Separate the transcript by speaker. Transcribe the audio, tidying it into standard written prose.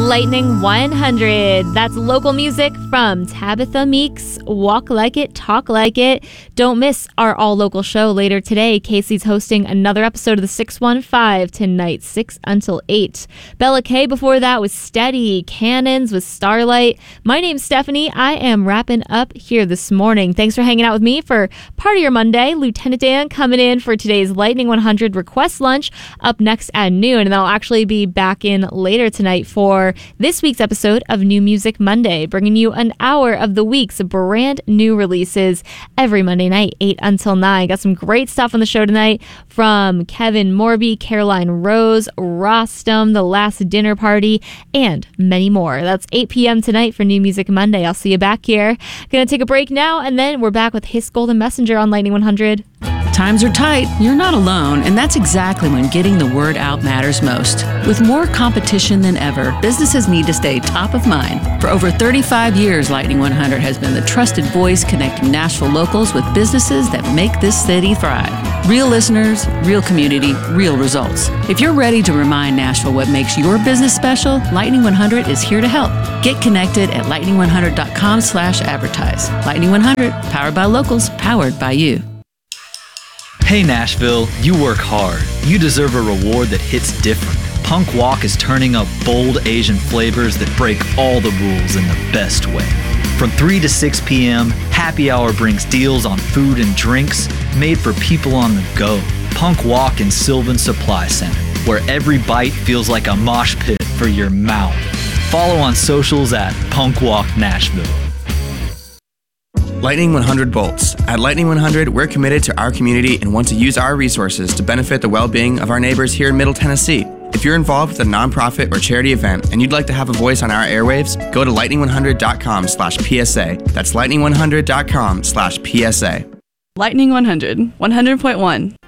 Speaker 1: Lightning 100. That's local music from Tabitha Meeks, Walk Like It, Talk Like It. Don't miss our all-local show later today. Casey's hosting another episode of the 615 tonight, 6 until 8. Bella K before that was Steady. Cannons with Starlight. My name's Stephanie. I am wrapping up here this morning. Thanks for hanging out with me for part of your Monday. Lieutenant Dan coming in for today's Lightning 100 request lunch up next at noon. And I'll actually be back in later tonight for this week's episode of New Music Monday, bringing you an hour of the week's brand new releases every Monday night, 8 until 9. Got some great stuff on the show tonight from Kevin Morby, Caroline Rose, Rostam, The Last Dinner Party, and many more. That's 8 p.m. tonight for New Music Monday. I'll see you back here. Gonna take a break now, and then we're back with His Golden Messenger on Lightning 100.
Speaker 2: Times are tight, you're not alone, and that's exactly when getting the word out matters most. With more competition than ever, businesses need to stay top of mind. For over 35 years, Lightning 100 has been the trusted voice connecting Nashville locals with businesses that make this city thrive. Real listeners, real community, real results. If you're ready to remind Nashville what makes your business special, Lightning 100 is here to help. Get connected at lightning100.com/advertise. Lightning 100, powered by locals, powered by you.
Speaker 3: Hey Nashville, you work hard. You deserve a reward that hits different. Punk Walk is turning up bold Asian flavors that break all the rules in the best way. From 3 to 6 p.m., happy hour brings deals on food and drinks made for people on the go. Punk Walk in Sylvan Supply Center, where every bite feels like a mosh pit for your mouth. Follow on socials at Punk Walk Nashville.
Speaker 4: Lightning 100 Bolts. At Lightning 100, we're committed to our community and want to use our resources to benefit the well-being of our neighbors here in Middle Tennessee. If you're involved with a nonprofit or charity event and you'd like to have a voice on our airwaves, go to lightning100.com/PSA. That's lightning100.com/PSA.
Speaker 5: Lightning 100, 100.1.